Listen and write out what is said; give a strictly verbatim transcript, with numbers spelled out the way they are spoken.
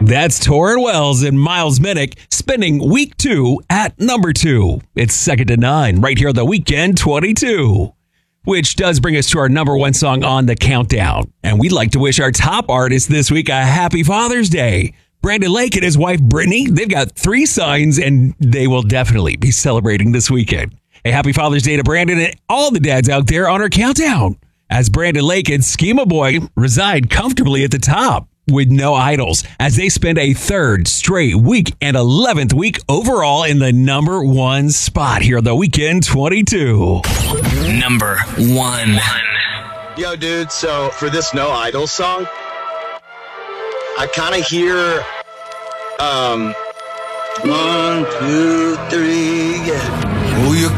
That's Torrin Wells and Miles Minnick spending week two at number two. It's second to nine right here on the Weekend twenty-two, which does bring us to our number one song on the countdown. And we'd like to wish our top artist this week a happy Father's Day. Brandon Lake and his wife Brittany, they've got three sons and they will definitely be celebrating this weekend. A happy Father's Day to Brandon and all the dads out there on our countdown, as Brandon Lake and Schema Boy reside comfortably at the top with no idols, as they spend a third straight week and eleventh week overall in the number one spot here on the Weekend twenty-two. Number one. Yo, dude, so for this No Idols song, I kind of hear, um, one, two, three, yeah. Oh, you